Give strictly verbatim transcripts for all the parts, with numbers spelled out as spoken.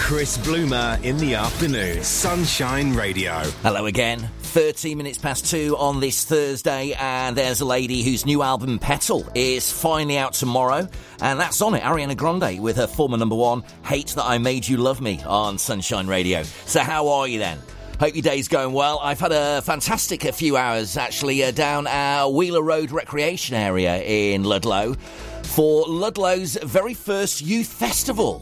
Chris Bloomer in the afternoon. Sunshine Radio. Hello again. thirteen minutes past two on this Thursday, and there's a lady whose new album, Petal, is finally out tomorrow, and that's on it, Ariana Grande, with her former number one, Hate That I Made You Love Me, on Sunshine Radio. So how are you then? Hope your day's going well. I've had a fantastic a few hours, actually, uh, down our Wheeler Road recreation area in Ludlow for Ludlow's very first youth festival.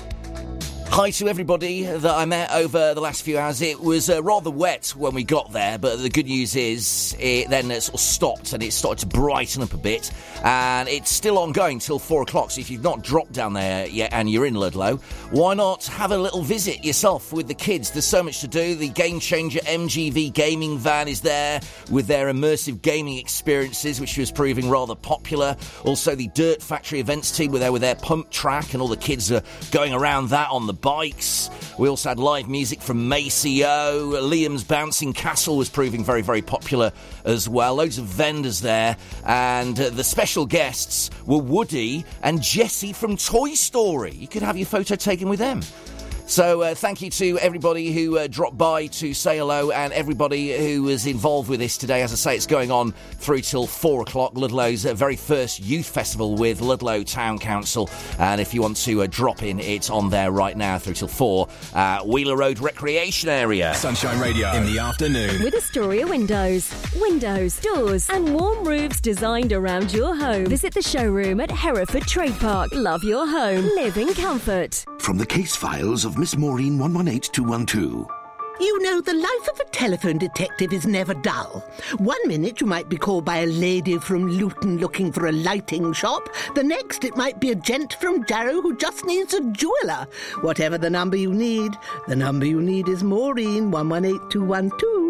Hi to everybody that I met over the last few hours. It was uh, rather wet when we got there, but the good news is it then uh, sort of stopped and it started to brighten up a bit, and it's still ongoing till four o'clock, so if you've not dropped down there yet and you're in Ludlow, why not have a little visit yourself with the kids? There's so much to do. The Game Changer M G V gaming van is there with their immersive gaming experiences, which was proving rather popular. Also the Dirt Factory events team were there with their pump track, and all the kids are going around that on the bikes. We also had live music from Maceo. Liam's Bouncing Castle was proving very, very popular as well. Loads of vendors there. And uh, the special guests were Woody and Jessie from Toy Story. You could have your photo taken with them. So uh, thank you to everybody who uh, dropped by to say hello, and everybody who was involved with this today. As I say, it's going on through till four o'clock, Ludlow's uh, very first youth festival with Ludlow Town Council. And if you want to uh, drop in, it's on there right now through till four. Uh, Wheeler Road Recreation Area. Sunshine Radio in the afternoon. With Astoria Windows. Windows, doors and warm roofs designed around your home. Visit the showroom at Hereford Trade Park. Love your home. Live in comfort. From the case files of Miss Maureen one one eight two one two. You know, the life of a telephone detective is never dull. One minute you might be called by a lady from Luton looking for a lighting shop. The next it might be a gent from Jarrow who just needs a jeweller. Whatever the number you need, the number you need is Maureen one one eight two one two.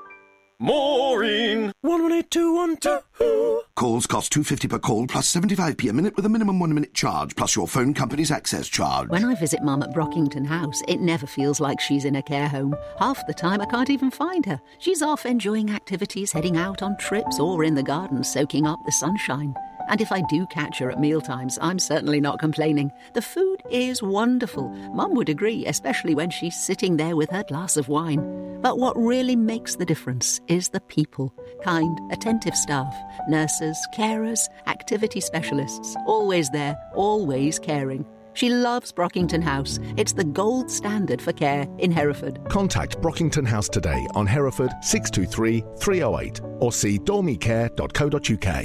Maureen one one eight two one two. Calls cost two pounds fifty per call plus seventy-five p a minute with a minimum one minute charge plus your phone company's access charge. When I visit Mum at Brockington House, it never feels like she's in a care home. Half the time I can't even find her. She's off enjoying activities, heading out on trips, or in the garden soaking up the sunshine. And if I do catch her at mealtimes, I'm certainly not complaining. The food is wonderful. Mum would agree, especially when she's sitting there with her glass of wine. But what really makes the difference is the people. Kind, attentive staff, nurses, carers, activity specialists. Always there, always caring. She loves Brockington House. It's the gold standard for care in Hereford. Contact Brockington House today on Hereford six two three, three oh eight or see dormicare dot co dot uk.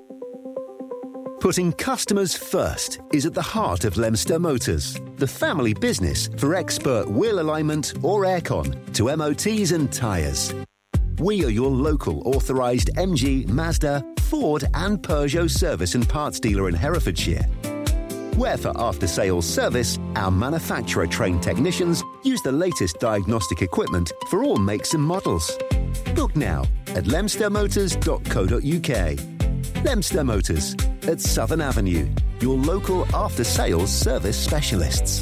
Putting customers first is at the heart of Lemster Motors, the family business for expert wheel alignment or aircon to M O Ts and tyres. We are your local authorised M G, Mazda, Ford and Peugeot service and parts dealer in Herefordshire, where for after-sales service, our manufacturer-trained technicians use the latest diagnostic equipment for all makes and models. Book now at lemster motors dot co dot uk. Lemster Motors at Southern Avenue, your local after-sales service specialists.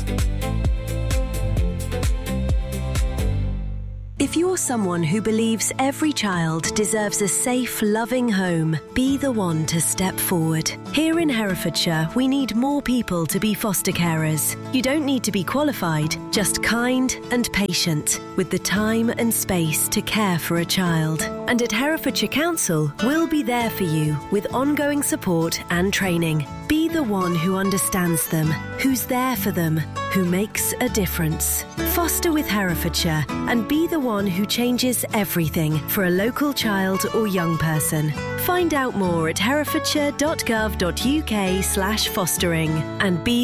If you're someone who believes every child deserves a safe, loving home, be the one to step forward. Here in Herefordshire, we need more people to be foster carers. You don't need to be qualified, just kind and patient, with the time and space to care for a child. And at Herefordshire Council, we'll be there for you with ongoing support and training. Be the one who understands them, who's there for them, who makes a difference. Foster with Herefordshire and be the one who changes everything for a local child or young person. Find out more at herefordshire dot gov dot uk slash fostering and be